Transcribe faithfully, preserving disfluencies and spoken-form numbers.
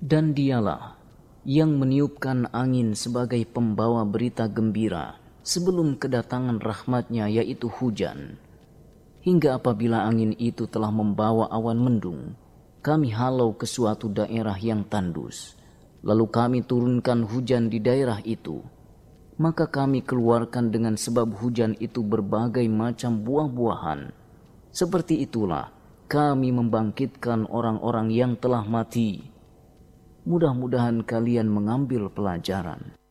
Dan dialah yang meniupkan angin sebagai pembawa berita gembira sebelum kedatangan rahmatnya, yaitu hujan. Hingga apabila angin itu telah membawa awan mendung, kami halau ke suatu daerah yang tandus. Lalu kami turunkan hujan di daerah itu. Maka kami keluarkan dengan sebab hujan itu berbagai macam buah-buahan. Seperti itulah kami membangkitkan orang-orang yang telah mati. Mudah-mudahan kalian mengambil pelajaran.